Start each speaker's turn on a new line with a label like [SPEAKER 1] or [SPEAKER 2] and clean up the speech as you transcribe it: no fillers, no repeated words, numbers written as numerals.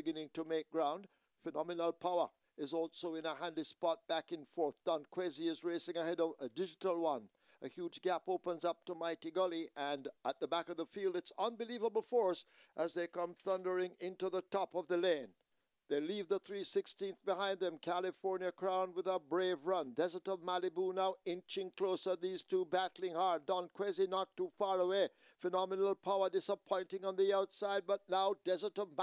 [SPEAKER 1] beginning to make ground. Phenomenal Power is also in a handy spot back and forth. Don Quezzy is racing ahead of a Digital One. A huge gap opens up to Mighty Gully, and at the back of the field it's Unbelievable Force as they come thundering into the top of the lane. They leave the 316th behind them. California Crown with a brave run. Desert of Malibu now inching closer. These two battling hard. Don Quezzy not too far away. Phenomenal Power disappointing on the outside, but now Desert of